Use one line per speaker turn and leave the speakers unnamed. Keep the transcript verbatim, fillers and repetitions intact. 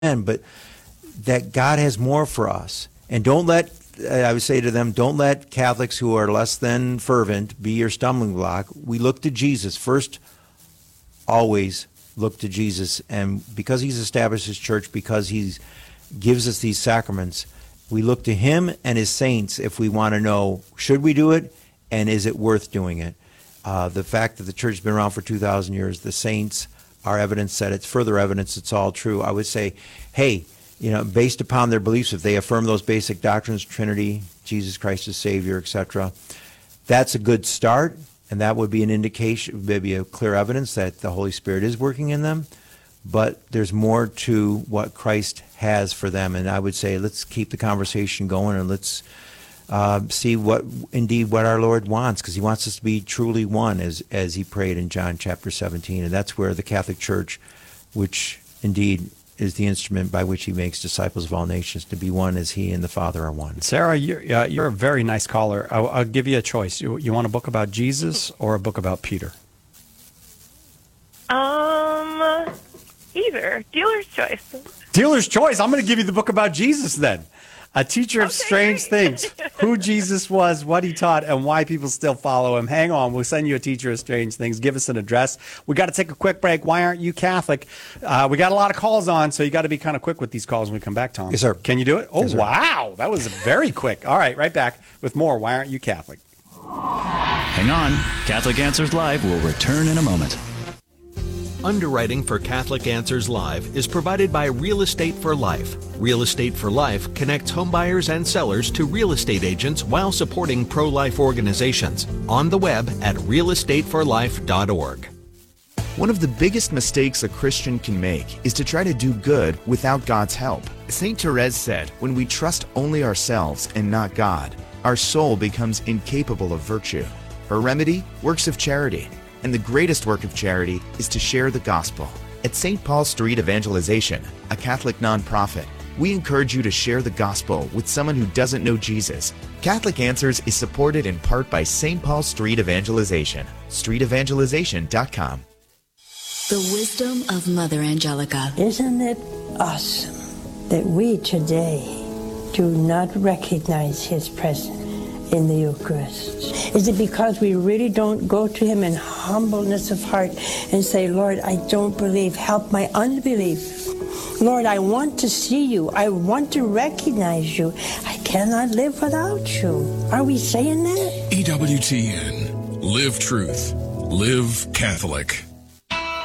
but that God has more for us. And don't let, I would say to them, don't let Catholics who are less than fervent be your stumbling block. We look to Jesus. First, always look to Jesus. And because he's established his church, because he gives us these sacraments, we look to him and his saints if we want to know, should we do it, and is it worth doing it? Uh, the fact that the church has been around for two thousand years, the saints are evidence that it's further evidence it's all true. I would say, hey, you know, based upon their beliefs, if they affirm those basic doctrines, Trinity, Jesus Christ as Savior, et cetera, that's a good start, and that would be an indication, maybe a clear evidence that the Holy Spirit is working in them. But there's more to what Christ has for them, and I would say let's keep the conversation going and let's uh, see what indeed what our Lord wants, because he wants us to be truly one, as as he prayed in John chapter seventeen, and that's where the Catholic Church, which indeed is the instrument by which he makes disciples of all nations, to be one as he and the Father are one.
Sarah, you're, uh, you're a very nice caller. I'll, I'll give you a choice. You, you want a book about Jesus or a book about Peter?
Um, either. Dealer's choice.
Dealer's choice. I'm going to give you the book about Jesus then. A teacher of
Okay,
strange
great.
things. Who Jesus was, what he taught, and why people still follow him. Hang on. We'll send you a teacher of strange things. Give us an address. We got to take a quick break. Why aren't you Catholic? Uh, we got a lot of calls on, so you got to be kind of quick with these calls when we come back, Tom.
Yes, sir.
Can you do it? Oh,
Yes, sir.
wow. That was very quick. All right, right back with more Why Aren't You Catholic?
Hang on. Catholic Answers Live will return in a moment.
Underwriting for Catholic Answers Live is provided by Real Estate for Life. Real Estate for Life connects homebuyers and sellers to real estate agents while supporting pro-life organizations. On the web at real estate for life dot org.
One of the biggest mistakes a Christian can make is to try to do good without God's help. Saint Therese said, when we trust only ourselves and not God, our soul becomes incapable of virtue. Her remedy? Works of charity. And the greatest work of charity is to share the gospel. At Saint Paul Street Evangelization, a Catholic nonprofit, we encourage you to share the gospel with someone who doesn't know Jesus. Catholic Answers is supported in part by Saint Paul Street Evangelization, street evangelization dot com.
The wisdom of Mother Angelica.
Isn't it awesome that we today do not recognize his presence in the Eucharist? Is it because we really don't go to him in humbleness of heart and say, Lord, I don't believe, help my unbelief. Lord, I want to see you. I want to recognize you. I cannot live without you. Are we saying that?
E W T N. Live truth. Live Catholic.